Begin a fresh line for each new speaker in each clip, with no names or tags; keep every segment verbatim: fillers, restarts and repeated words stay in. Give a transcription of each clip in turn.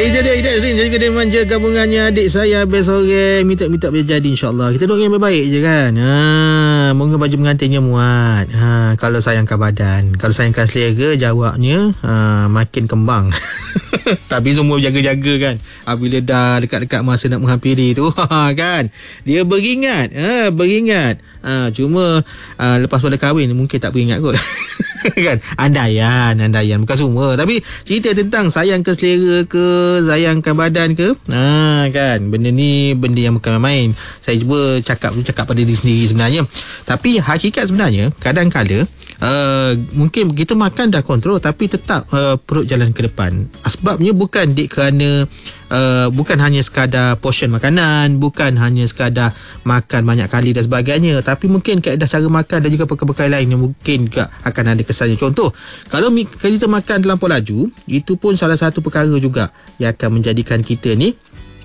Itu dia Hidayat Zrin jadi kedai manja gabungannya adik saya habis sore minta-minta biar jadi insya-Allah. Kita doakan yang baik je kan. Ha, moga baju pengantinnya muat. Ha, kalau sayangkan badan, kalau sayangkan selera jawabnya ha, makin kembang. Tapi semua jaga-jaga kan. Apabila dah dekat-dekat masa nak menghampiri tu kan. Dia beringat, ha, beringat. Ha, cuma ha, lepas pada kahwin mungkin tak beringat kot. Kan, andaian andaian bukan semua, tapi cerita tentang sayang ke selera ke, sayangkan badan ke, ha, kan, benda ni benda yang bukan main. Saya cuba cakap cakap pada diri sendiri sebenarnya, tapi hakikat sebenarnya kadang-kala Uh, mungkin kita makan dah kontrol tapi tetap uh, perut jalan ke depan. Sebabnya bukan dik kerana uh, bukan hanya sekadar portion makanan, bukan hanya sekadar makan banyak kali dan sebagainya, tapi mungkin kaedah cara makan dan juga bekal-bekal lain yang mungkin juga akan ada kesannya. Contoh, kalau kita makan terlampau laju, itu pun salah satu perkara juga yang akan menjadikan kita ni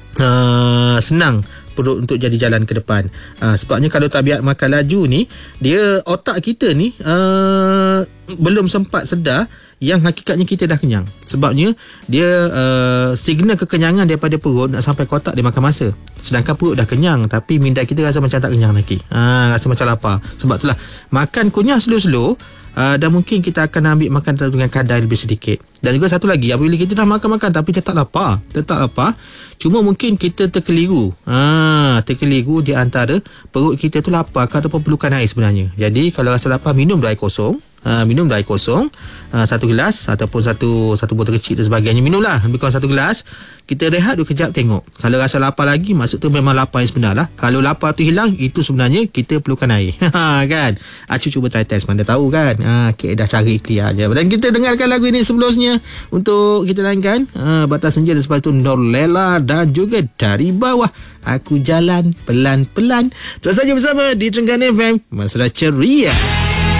uh, senang perut untuk jadi jalan ke depan. Uh, sebabnya kalau tabiat makan laju ni, dia otak kita ni uh, belum sempat sedar yang hakikatnya kita dah kenyang. Sebabnya dia uh, signal kekenyangan daripada perut nak sampai ke otak dia makan masa. Sedangkan perut dah kenyang tapi minda kita rasa macam tak kenyang lagi. Ha, rasa macam lapar. Sebab itulah makan kunyah slow-slow. Uh, dan mungkin kita akan ambil makan dengan kadar lebih sedikit. Dan juga satu lagi, apabila kita dah makan-makan tapi tetap lapar, tetap lapar, cuma mungkin kita terkeliru. Ha, terkeliru di antara perut kita tu lapar ataupun perlukan air sebenarnya. Jadi kalau rasa lapar, minum air kosong. Ha, minum air kosong, ha, satu gelas ataupun satu satu botol kecil dan sebagainya. Minumlah lebih kurang satu gelas. Kita rehat dulu kejap, tengok. Kalau rasa lapar lagi, maksud tu memang lapar yang sebenar lah. Kalau lapar tu hilang, itu sebenarnya kita perlukan air. Kan? Acu cuba try test, mana tahu kan. Ha, kaedah cara ikhtiar je. Dan kita dengarkan lagu ini sebenarnya untuk kita lainkan. Ha, Batas Senja dan sebab itu Norlela dan juga Dari Bawah. Aku jalan pelan-pelan. Terus saja bersama di Trengganu F M. Mesra Ceria.